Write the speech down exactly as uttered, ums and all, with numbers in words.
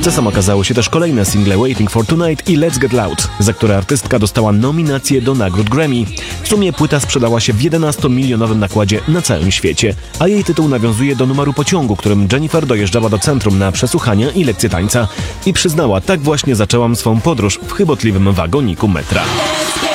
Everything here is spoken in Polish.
Czasem okazały się też kolejne single Waiting for Tonight i Let's Get Loud, za które artystka dostała nominację do nagród Grammy. W sumie płyta sprzedała się w jedenastomilionowym nakładzie na całym świecie, a jej tytuł nawiązuje do numeru pociągu, którym Jennifer dojeżdżała do centrum na przesłuchania i lekcje tańca. I przyznała, tak właśnie zaczęłam swą podróż w chybotliwym wagoniku metra.